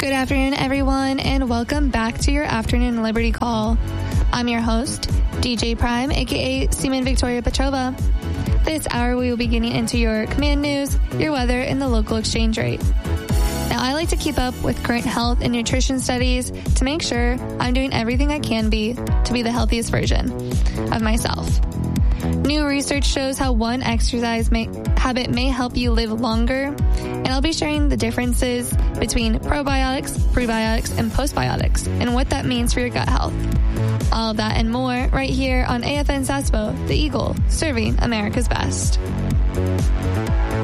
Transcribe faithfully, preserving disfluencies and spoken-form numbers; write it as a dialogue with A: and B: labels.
A: Good afternoon, everyone, and welcome back to your Afternoon Liberty Call. I'm your host, D J Prime, aka Seaman Victoria Petrova. This hour, we will be getting into your command news, your weather, and the local exchange rate. Now, I like to keep up with current health and nutrition studies to make sure I'm doing everything I can be to be the healthiest version of myself. New research shows how one exercise may, habit may help you live longer, and I'll be sharing the differences between probiotics, prebiotics, and postbiotics, and what that means for your gut health. All of that and more right here on A F N Sasbo, the Eagle, serving America's best.